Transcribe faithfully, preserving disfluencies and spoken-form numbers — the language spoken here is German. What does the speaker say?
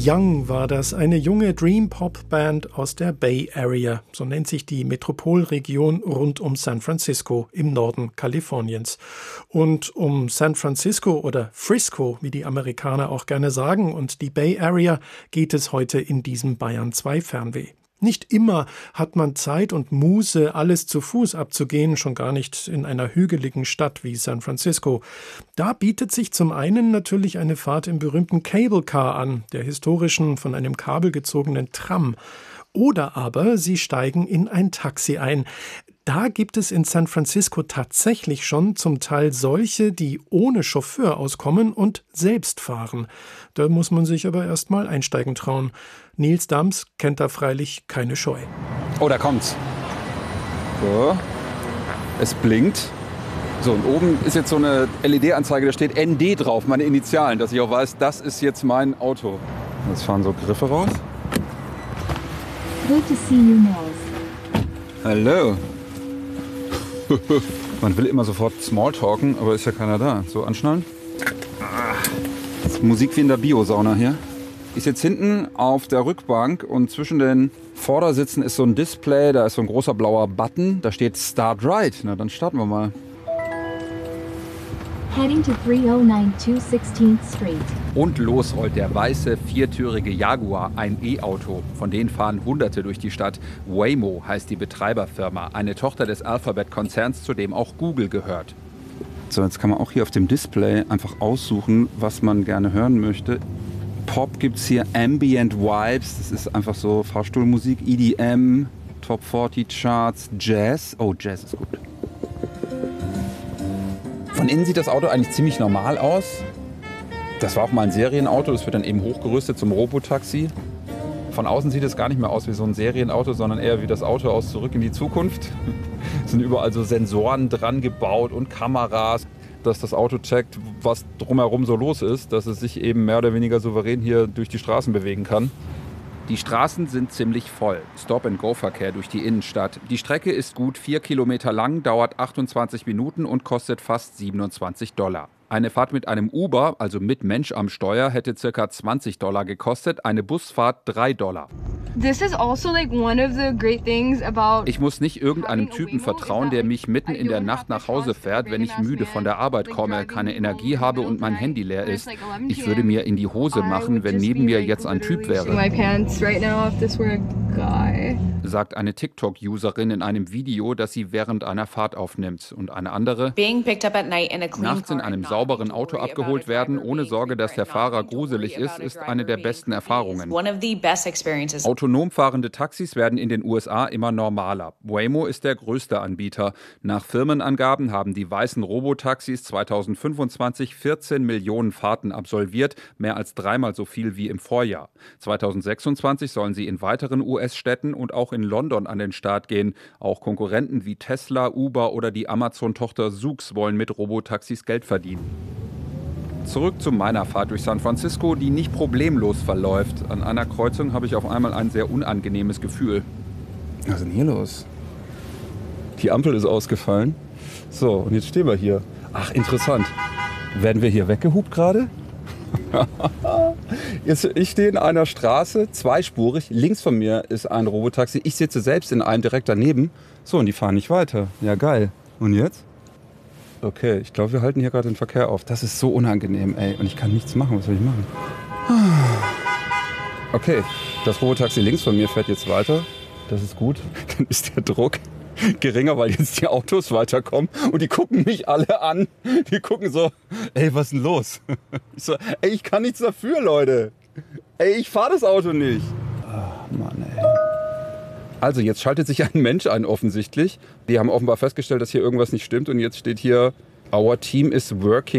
Young war das, eine junge Dream-Pop-Band aus der Bay Area. So nennt sich die Metropolregion rund um San Francisco im Norden Kaliforniens. Und um San Francisco oder Frisco, wie die Amerikaner auch gerne sagen, und die Bay Area geht es heute in diesem Bayern zwei Fernweh. Nicht immer hat man Zeit und Muße, alles zu Fuß abzugehen, schon gar nicht in einer hügeligen Stadt wie San Francisco. Da bietet sich zum einen natürlich eine Fahrt im berühmten Cable Car an, der historischen, von einem Kabel gezogenen Tram. Oder aber Sie steigen in ein Taxi ein. Da gibt es in San Francisco tatsächlich schon zum Teil solche, die ohne Chauffeur auskommen und selbst fahren. Da muss man sich aber erst mal einsteigen trauen. Nils Dams kennt da freilich keine Scheu. Oh, da kommt's. So. Es blinkt. So, und oben ist jetzt so eine L E D-Anzeige, da steht N D drauf, meine Initialen, dass ich auch weiß, das ist jetzt mein Auto. Jetzt fahren so Griffe raus. Good to see you, Nils. Hallo. Man will immer sofort Smalltalken, aber ist ja keiner da. So, anschnallen. Das ist Musik wie in der Bio-Sauna hier. Ich sitze hinten auf der Rückbank und zwischen den Vordersitzen ist so ein Display, da ist so ein großer blauer Button, da steht Start Ride. Na, dann starten wir mal. Heading to three oh nine two sixteenth Street. Und los rollt der weiße, viertürige Jaguar, ein E-Auto. Von denen fahren Hunderte durch die Stadt. Waymo heißt die Betreiberfirma, eine Tochter des Alphabet-Konzerns, zu dem auch Google gehört. So, jetzt kann man auch hier auf dem Display einfach aussuchen, was man gerne hören möchte. Pop gibt es hier, Ambient Vibes, das ist einfach so Fahrstuhlmusik, E D M, Top vierzig Charts, Jazz. Oh, Jazz ist gut. Von innen sieht das Auto eigentlich ziemlich normal aus. Das war auch mal ein Serienauto, das wird dann eben hochgerüstet zum Robotaxi. Von außen sieht es gar nicht mehr aus wie so ein Serienauto, sondern eher wie das Auto aus Zurück in die Zukunft. Es sind überall so Sensoren dran gebaut und Kameras, dass das Auto checkt, was drumherum so los ist, dass es sich eben mehr oder weniger souverän hier durch die Straßen bewegen kann. Die Straßen sind ziemlich voll. Stop-and-Go-Verkehr durch die Innenstadt. Die Strecke ist gut vier Kilometer lang, dauert achtundzwanzig Minuten und kostet fast siebenundzwanzig Dollar. Eine Fahrt mit einem Uber, also mit Mensch am Steuer, hätte ca. zwanzig Dollar gekostet, eine Busfahrt drei Dollar. This is also like one of the great things about Ich muss nicht irgendeinem Typen vertrauen, der mich mitten in der Nacht nach Hause fährt, wenn ich müde von der Arbeit komme, keine Energie habe und mein Handy leer ist. Ich würde mir in die Hose machen, wenn neben mir jetzt ein Typ wäre, sagt eine TikTok-Userin in einem Video, das sie während einer Fahrt aufnimmt. Und eine andere: Nachts in einem sauberen Auto abgeholt werden, ohne Sorge, dass der Fahrer gruselig ist, ist eine der besten Erfahrungen. Autonom fahrende Taxis werden in den U S A immer normaler. Waymo ist der größte Anbieter. Nach Firmenangaben haben die weißen Robotaxis zweitausendfünfundzwanzig vierzehn Millionen Fahrten absolviert, mehr als dreimal so viel wie im Vorjahr. zweitausendsechsundzwanzig sollen sie in weiteren U S-Städten und auch in London an den Start gehen. Auch Konkurrenten wie Tesla, Uber oder die Amazon-Tochter Zoox wollen mit Robotaxis Geld verdienen. Zurück zu meiner Fahrt durch San Francisco, die nicht problemlos verläuft. An einer Kreuzung habe ich auf einmal ein sehr unangenehmes Gefühl. Was ist denn hier los? Die Ampel ist ausgefallen. So, und jetzt stehen wir hier. Ach, interessant. Werden wir hier weggehupt gerade? Jetzt, ich stehe in einer Straße, zweispurig. Links von mir ist ein Robotaxi. Ich sitze selbst in einem direkt daneben. So, und die fahren nicht weiter. Ja, geil. Und jetzt? Okay, ich glaube, wir halten hier gerade den Verkehr auf. Das ist so unangenehm, ey. Und ich kann nichts machen. Was soll ich machen? Okay, das Robotaxi links von mir fährt jetzt weiter. Das ist gut. Dann ist der Druck geringer, weil jetzt die Autos weiterkommen. Und die gucken mich alle an. Die gucken so, ey, was ist denn los? Ich so, ey, ich kann nichts dafür, Leute. Ey, ich fahre das Auto nicht. Ach, Mann, ey. Also, jetzt schaltet sich ein Mensch ein offensichtlich. Die haben offenbar festgestellt, dass hier irgendwas nicht stimmt. Und jetzt steht hier, our team is working